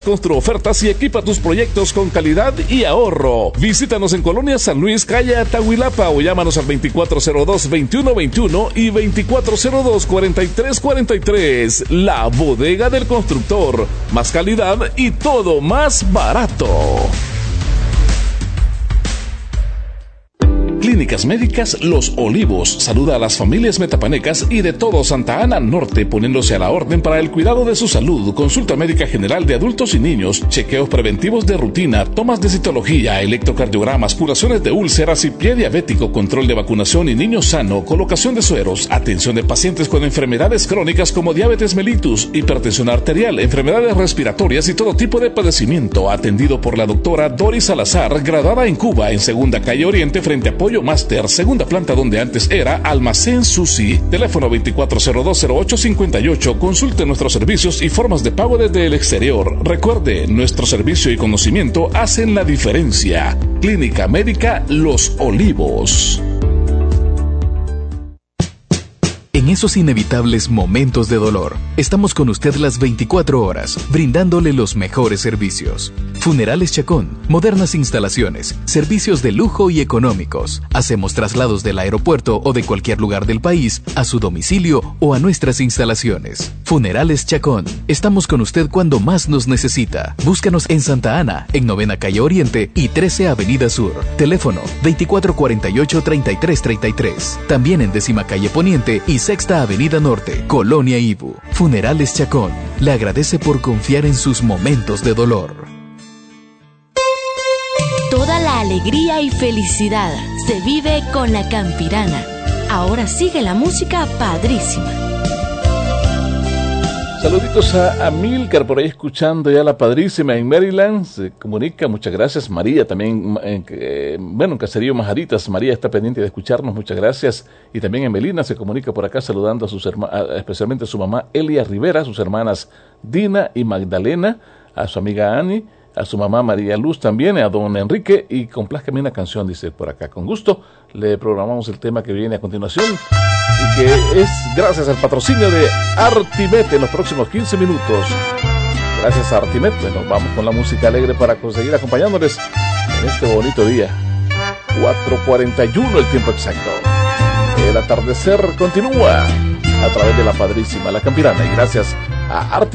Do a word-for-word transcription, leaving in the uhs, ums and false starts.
Constru ofertas y equipa tus proyectos con calidad y ahorro. Visítanos en Colonia San Luis, calle Atahuilapa, o llámanos al veinticuatro cero dos, veintiuno veintiuno y veinticuatro cero dos, cuarenta y tres cuarenta y tres. La Bodega del Constructor. Más calidad y todo más barato. Clínicas Médicas Los Olivos saluda a las familias metapanecas y de todo Santa Ana Norte, poniéndose a la orden para el cuidado de su salud. Consulta médica general de adultos y niños, chequeos preventivos de rutina, tomas de citología, electrocardiogramas, curaciones de úlceras y pie diabético, control de vacunación y niño sano, colocación de sueros, atención de pacientes con enfermedades crónicas como diabetes mellitus, hipertensión arterial, enfermedades respiratorias y todo tipo de padecimiento. Atendido por la doctora Doris Salazar, graduada en Cuba, en Segunda Calle Oriente, frente a Pollo Master, segunda planta donde antes era Almacén Susi. Teléfono veinticuatro cero dos, cero ocho cincuenta y ocho. Consulte nuestros servicios y formas de pago desde el exterior. Recuerde, nuestro servicio y conocimiento hacen la diferencia. Clínica Médica Los Olivos. En esos inevitables momentos de dolor, estamos con usted las veinticuatro horas, brindándole los mejores servicios. Funerales Chacón, modernas instalaciones, servicios de lujo y económicos. Hacemos traslados del aeropuerto o de cualquier lugar del país a su domicilio o a nuestras instalaciones. Funerales Chacón, estamos con usted cuando más nos necesita. Búscanos en Santa Ana, en Novena Calle Oriente y trece Avenida Sur. Teléfono veinticuatro cuarenta y ocho, treinta y tres treinta y tres. También en Décima Calle Poniente y Sexta Avenida Norte, Colonia Ibu. Funerales Chacón le agradece por confiar en sus momentos de dolor. Toda la alegría y felicidad se vive con La Campirana. Ahora sigue la música padrísima. Saluditos a Amílcar por ahí escuchando ya La Padrísima en Maryland. Se comunica, muchas gracias. María también, eh, bueno, en Caserío Majaritas, María está pendiente de escucharnos, muchas gracias. Y también en Melina se comunica por acá saludando a sus hermanas, especialmente a su mamá Elia Rivera, a sus hermanas Dina y Magdalena, a su amiga Ani, a su mamá María Luz también, a don Enrique, y complázcame una canción, dice por acá. Con gusto le programamos el tema que viene a continuación y que es gracias al patrocinio de Artimet en los próximos quince minutos. Gracias a Artimet, bueno, vamos con la música alegre para conseguir acompañándoles en este bonito día. cuatro cuarenta y uno el tiempo exacto. El atardecer continúa a través de La Padrísima, La Campirana, y gracias a Artimet.